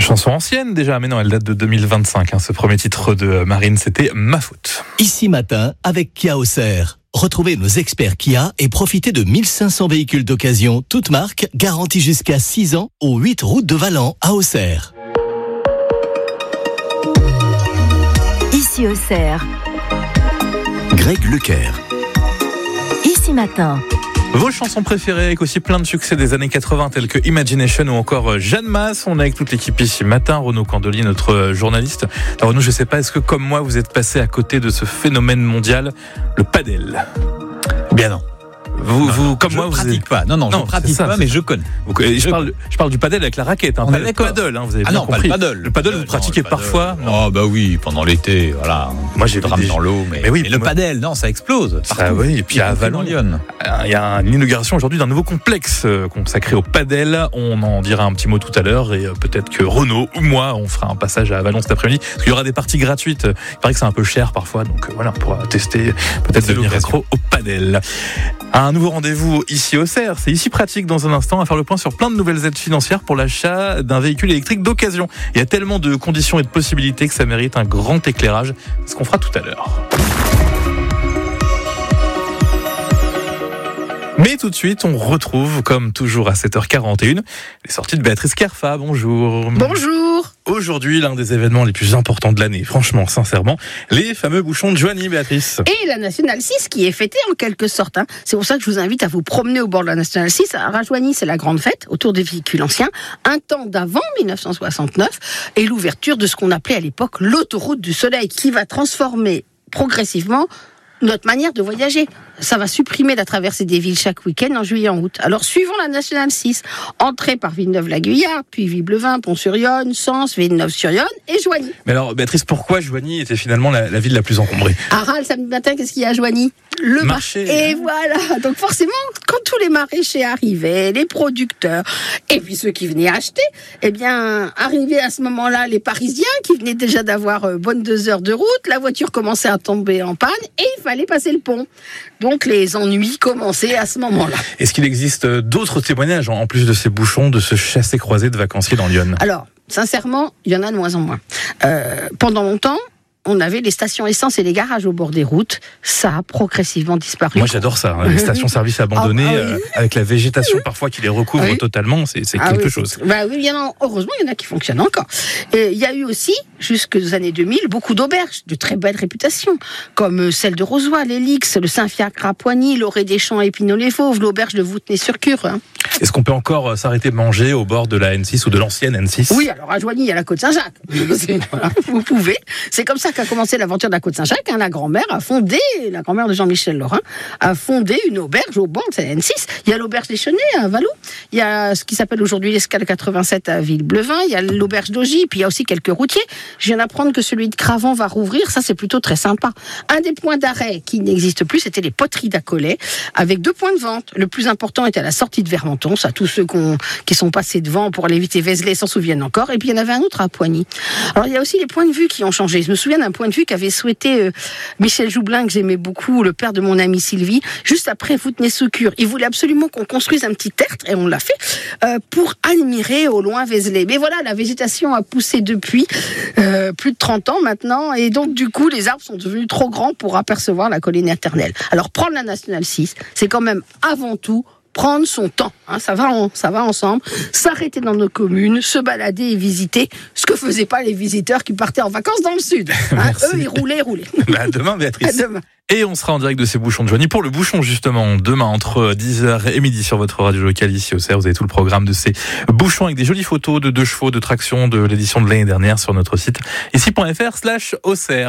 Chanson ancienne déjà, mais non, elle date de 2025. Ce premier titre de Marine, c'était Ma Faute. Ici Matin avec Kia Auxerre. Retrouvez nos experts Kia et profitez de 1500 véhicules d'occasion, toutes marques, garantis jusqu'à 6 ans, aux 8 routes de Valent à Auxerre. Ici Auxerre. Greg Leclerc. Ici Matin. Vos chansons préférées avec aussi plein de succès des années 80 tels que Imagination ou encore Jeanne Masse. On est avec toute l'équipe ici matin. Renaud Candelier, notre journaliste. Alors Renaud, je sais pas, est-ce que comme moi vous êtes passé à côté de ce phénomène mondial, le padel? Bien non. Vous comme je moi, vous pratique pas. Non, je pratique pas, mais je connais. Je parle du padel avec la raquette, On pas est le d'accord. paddle. Vous avez bien compris. Pas le paddle. Le paddle, vous pratiquez parfois. Oh bah oui, pendant l'été, voilà. Moi, j'ai drame dans l'eau, mais oui, le paddle, non, ça explose. Ça, oui, et puis à Valent, il y a une inauguration aujourd'hui d'un nouveau complexe consacré au padel. On en dira un petit mot tout à l'heure et peut-être que Renaud ou moi, on fera un passage à Valent cet après-midi. Parce qu'il y aura des parties gratuites. Il paraît que c'est un peu cher parfois, donc voilà, on pourra tester, peut-être devenir accro au padel. Un nouveau rendez-vous ici au Auxerre. C'est ici pratique dans un instant à faire le point sur plein de nouvelles aides financières pour l'achat d'un véhicule électrique d'occasion. Il y a tellement de conditions et de possibilités que ça mérite un grand éclairage. C'est ce qu'on fera tout à l'heure. Mais tout de suite, on retrouve, comme toujours à 7h41, les sorties de Béatrice Kerfa. Bonjour. Bonjour. Aujourd'hui, l'un des événements les plus importants de l'année, franchement, sincèrement, les fameux bouchons de Joigny, Béatrice. Et la Nationale 6 qui est fêtée en quelque sorte. C'est pour ça que je vous invite à vous promener au bord de la Nationale 6. À Joigny, c'est la grande fête autour des véhicules anciens. Un temps d'avant 1969 et l'ouverture de ce qu'on appelait à l'époque l'autoroute du soleil qui va transformer progressivement notre manière de voyager. Ça va supprimer la traversée des villes chaque week-end en juillet et en août. Alors, suivons la Nationale 6. Entrée par Villeneuve-la-Guyarde, puis Villeblevin, Pont-sur-Yonne, Sens, Villeneuve-sur-Yonne et Joigny. Mais alors, Béatrice, pourquoi Joigny était finalement la ville la plus encombrée? Arras, le samedi matin, qu'est-ce qu'il y a à Joigny? Le marché. Et voilà. Donc forcément, quand tous les maraîchers arrivaient, les producteurs, et puis ceux qui venaient acheter, eh bien, arrivaient à ce moment-là les Parisiens qui venaient déjà d'avoir bonne 2 heures de route, la voiture commençait à tomber en panne et il fallait passer le pont. Donc les ennuis commençaient à ce moment-là. Est-ce qu'il existe d'autres témoignages en plus de ces bouchons, de ce chassé-croisé de vacanciers dans l'Yonne? Alors, sincèrement, il y en a de moins en moins. Pendant longtemps, on avait les stations essence et les garages au bord des routes. Ça a progressivement disparu. Moi, j'adore ça. Les stations-service abandonnées, avec la végétation parfois qui les recouvre totalement, c'est quelque chose. Bah oui, heureusement, il y en a qui fonctionnent encore. Et il y a eu aussi, jusqu'aux années 2000, beaucoup d'auberges de très belle réputation, comme celle de Rozoy, l'Élix, le Saint-Fiacre à Poigny, l'Orée des Champs à Épinal-les-Fauves, l'auberge de Voûtenay-sur-Cure. Est-ce qu'on peut encore s'arrêter manger au bord de la N6 ou de l'ancienne N6? Oui, alors à Joigny, il y a la Côte-Saint-Jacques. Voilà, vous pouvez. C'est comme ça qu'a commencé l'aventure de la Côte-Saint-Jacques. La grand-mère de Jean-Michel Lorrain, a fondé une auberge au bord de la N6. Il y a l'auberge des Chenets à Vallou. Il y a ce qui s'appelle aujourd'hui l'Escale 87 à Villeblevin. Il y a l'auberge d'Augy. Puis il y a aussi quelques routiers. Je viens d'apprendre que celui de Cravant va rouvrir. Ça, c'est plutôt très sympa. Un des points d'arrêt qui n'existe plus, c'était les poteries d'Acollet, avec 2 points de vente. Le plus important était à la sortie de Vermenton. Ça, tous ceux qui sont passés devant pour aller éviter Vézelay s'en souviennent encore. Et puis il y en avait un autre à Poigny. Alors il y a aussi les points de vue qui ont changé. Je me souviens d'un point de vue qu'avait souhaité Michel Joublin, que j'aimais beaucoup, le père de mon amie Sylvie, juste après Voûtenay-sur-Cure. Il voulait absolument qu'on construise un petit tertre, et on l'a fait, pour admirer au loin Vézelay. Mais voilà, la végétation a poussé depuis plus de 30 ans maintenant, et donc du coup, les arbres sont devenus trop grands pour apercevoir la colline éternelle. Alors prendre la Nationale 6, c'est quand même avant tout prendre son temps, ça va ensemble, s'arrêter dans nos communes, se balader et visiter, ce que faisaient pas les visiteurs qui partaient en vacances dans le sud. Eux, ils roulaient. À demain, Béatrice. À demain. Et on sera en direct de ces bouchons de Joigny pour le bouchon justement demain entre 10h et midi sur votre radio locale ici au Auxerre. Vous avez tout le programme de ces bouchons avec des jolies photos de 2 chevaux de traction de l'édition de l'année dernière sur notre site ici.fr/Auxerre.